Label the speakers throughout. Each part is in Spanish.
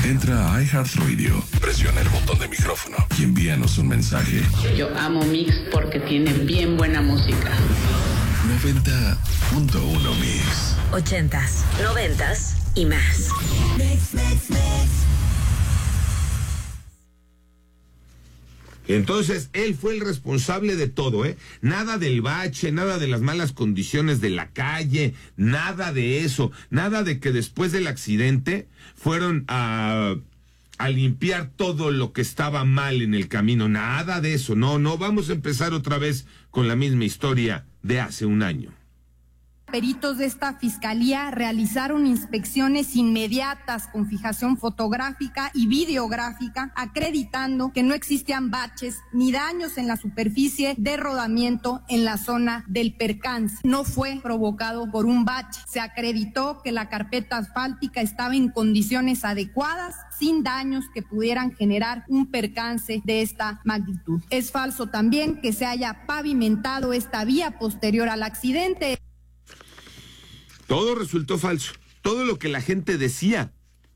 Speaker 1: Entra a iHeartRadio, presiona el botón de micrófono y envíanos un mensaje.
Speaker 2: Yo amo Mix porque tiene bien buena música.
Speaker 1: 90.1 Mix.
Speaker 3: 80s, 90s y más.
Speaker 4: Mix.
Speaker 5: Entonces, él fue el responsable de todo, ¿eh? Nada del bache, nada de las malas condiciones de la calle, nada de eso, nada de que después del accidente fueron a limpiar todo lo que estaba mal en el camino, nada de eso, no, vamos a empezar otra vez con la misma historia de hace un año.
Speaker 6: Peritos de esta fiscalía realizaron inspecciones inmediatas con fijación fotográfica y videográfica, acreditando que no existían baches ni daños en la superficie de rodamiento en la zona del percance. No fue provocado por un bache. Se acreditó que la carpeta asfáltica estaba en condiciones adecuadas, sin daños que pudieran generar un percance de esta magnitud. Es falso también que se haya pavimentado esta vía posterior al accidente.
Speaker 5: Todo resultó falso. Todo lo que la gente decía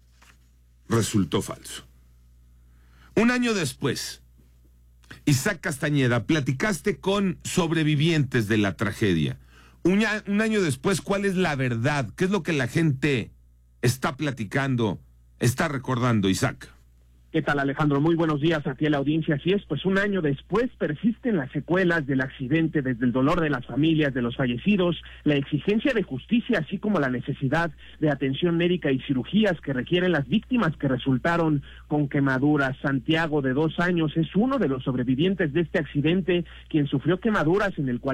Speaker 5: resultó falso. Un año después, Isaac Castañeda, platicaste con sobrevivientes de la tragedia. Un año después, ¿cuál es la verdad? ¿Qué es lo que la gente está platicando, está recordando, Isaac?
Speaker 7: ¿Qué tal, Alejandro? Muy buenos días a ti a la audiencia. Así es, pues un año después persisten las secuelas del accidente, desde el dolor de las familias de los fallecidos, la exigencia de justicia, así como la necesidad de atención médica y cirugías que requieren las víctimas que resultaron con quemaduras. Santiago, de 2 años, es uno de los sobrevivientes de este accidente, quien sufrió quemaduras en el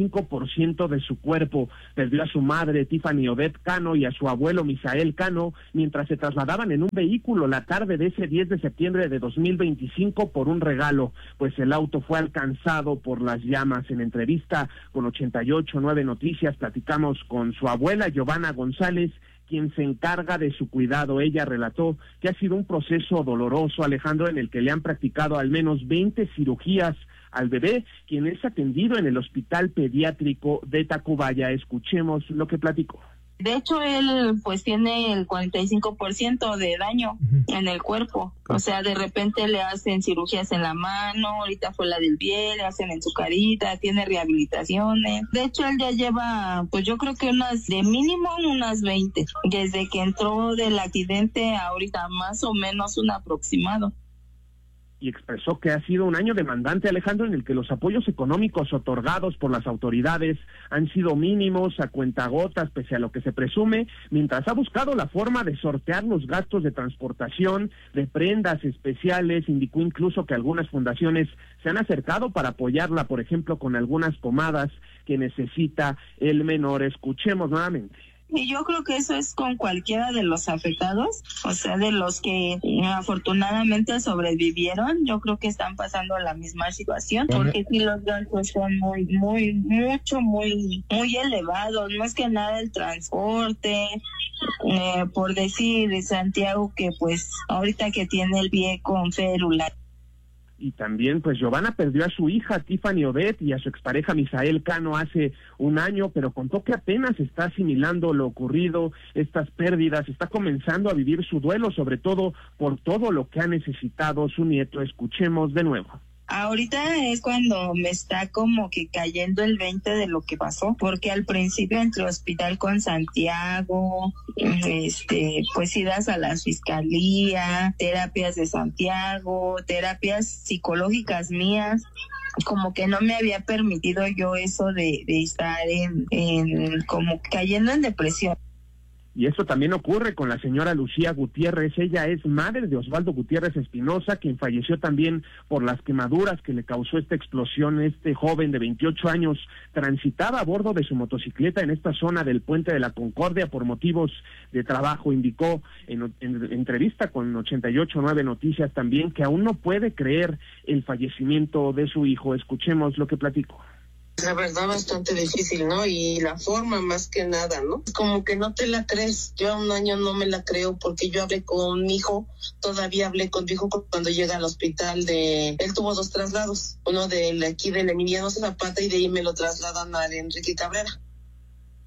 Speaker 7: 45% de su cuerpo. Perdió a su madre, Tiffany Odette Cano, y a su abuelo, Misael Cano, mientras se trasladaban en un vehículo la tarde de ese 10 de septiembre de 2025 por un regalo, pues el auto fue alcanzado por las llamas. En entrevista con 88.9 Noticias platicamos con su abuela, Giovanna González, quien se encarga de su cuidado. Ella relató que ha sido un proceso doloroso, Alejandro, en el que le han practicado al menos 20 cirugías al bebé, quien es atendido en el Hospital Pediátrico de Tacubaya. Escuchemos lo que platicó.
Speaker 8: De hecho, él pues tiene el 45% de daño en el cuerpo. O sea, de repente le hacen cirugías en la mano, ahorita fue la del pie, le hacen en su carita, tiene rehabilitaciones. De hecho, él ya lleva, pues yo creo que de mínimo unas 20. Desde que entró del accidente, ahorita más o menos un aproximado.
Speaker 7: Y expresó que ha sido un año demandante, Alejandro, en el que los apoyos económicos otorgados por las autoridades han sido mínimos, a cuentagotas, pese a lo que se presume, mientras ha buscado la forma de sortear los gastos de transportación, de prendas especiales. Indicó incluso que algunas fundaciones se han acercado para apoyarla, por ejemplo, con algunas pomadas que necesita el menor. Escuchemos nuevamente.
Speaker 8: Y yo creo que eso es con cualquiera de los afectados, o sea, de los que afortunadamente sobrevivieron. Yo creo que están pasando la misma situación, porque sí, los gastos son muy elevados. Más que nada el transporte, por decir Santiago, que pues ahorita que tiene el pie con férula.
Speaker 7: Y también, pues, Giovanna perdió a su hija, Tiffany Odette, y a su expareja, Misael Cano, hace un año, pero contó que apenas está asimilando lo ocurrido, estas pérdidas, está comenzando a vivir su duelo, sobre todo por todo lo que ha necesitado su nieto. Escuchemos de nuevo.
Speaker 8: Ahorita es cuando me está como que cayendo el 20 de lo que pasó, porque al principio entré al hospital con Santiago, pues idas a la fiscalía, terapias de Santiago, terapias psicológicas mías, como que no me había permitido yo eso de estar en como cayendo en depresión.
Speaker 7: Y esto también ocurre con la señora Lucía Gutiérrez. Ella es madre de Osvaldo Gutiérrez Espinosa, quien falleció también por las quemaduras que le causó esta explosión. Este joven de 28 años transitaba a bordo de su motocicleta en esta zona del Puente de la Concordia por motivos de trabajo. Indicó en entrevista con 88.9 Noticias también que aún no puede creer el fallecimiento de su hijo. Escuchemos lo que platicó.
Speaker 9: La verdad, bastante difícil, ¿no? Y la forma más que nada, ¿no? Como que no te la crees. Yo a un año no me la creo porque yo hablé con mi hijo, todavía hablé con mi hijo cuando llega al hospital él tuvo 2 traslados, uno de aquí del Emiliano Zapata y de ahí me lo trasladan al Enrique Cabrera.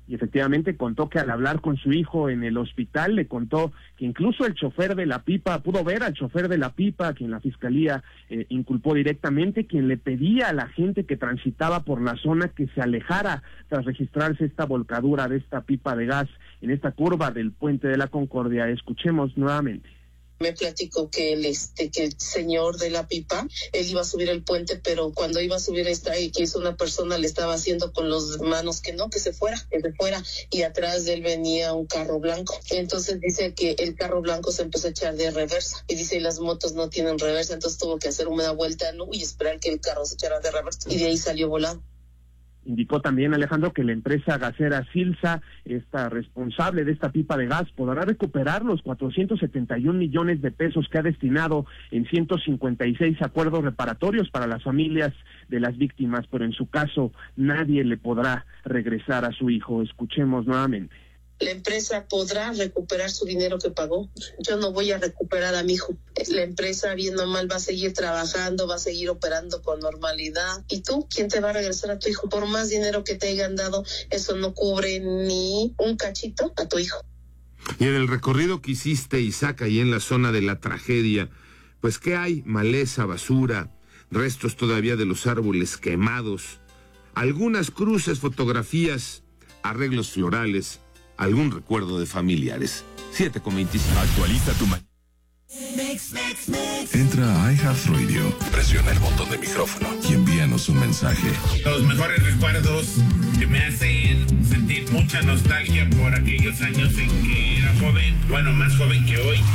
Speaker 7: Y efectivamente contó que al hablar con su hijo en el hospital le contó que incluso el chofer de la pipa, pudo ver al chofer de la pipa, a quien la fiscalía inculpó directamente, quien le pedía a la gente que transitaba por la zona que se alejara tras registrarse esta volcadura de esta pipa de gas en esta curva del Puente de la Concordia. Escuchemos nuevamente.
Speaker 9: Me platicó que el señor de la pipa, él iba a subir el puente, pero cuando iba a subir que hizo una persona, le estaba haciendo con las manos que se fuera, y atrás de él venía un carro blanco. Entonces dice que el carro blanco se empezó a echar de reversa, y dice, las motos no tienen reversa, entonces tuvo que hacer una vuelta y esperar que el carro se echara de reversa, y de ahí salió volando.
Speaker 7: Indicó también, Alejandro, que la empresa gasera Silsa, esta responsable de esta pipa de gas, podrá recuperar los 471 millones de pesos que ha destinado en 156 acuerdos reparatorios para las familias de las víctimas, pero en su caso nadie le podrá regresar a su hijo. Escuchemos nuevamente.
Speaker 9: La empresa podrá recuperar su dinero que pagó. Yo no voy a recuperar a mi hijo. La empresa, bien o mal, va a seguir trabajando, va a seguir operando con normalidad. ¿Y tú? ¿Quién te va a regresar a tu hijo? Por más dinero que te hayan dado, eso no cubre ni un cachito a tu hijo.
Speaker 5: Y en el recorrido que hiciste, Isaac, ahí en la zona de la tragedia, pues ¿qué hay? Maleza, basura, restos todavía de los árboles quemados, algunas cruces, fotografías, arreglos florales, algún recuerdo de familiares. 7:25.
Speaker 1: Actualiza tu mañana. Entra a iHeartRadio, presiona el botón de micrófono y envíanos un mensaje.
Speaker 4: Los mejores recuerdos que me hacen sentir mucha nostalgia por aquellos años en que era joven, bueno, más joven que hoy.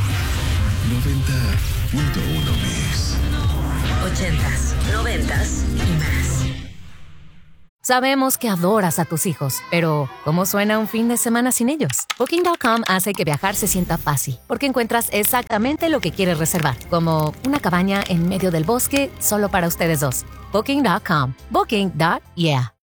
Speaker 1: 90.1 Mix.
Speaker 3: 80s, 90s y más.
Speaker 10: Sabemos que adoras a tus hijos, pero ¿cómo suena un fin de semana sin ellos? Booking.com hace que viajar se sienta fácil, porque encuentras exactamente lo que quieres reservar, como una cabaña en medio del bosque solo para ustedes dos. Booking.com. Booking.yeah.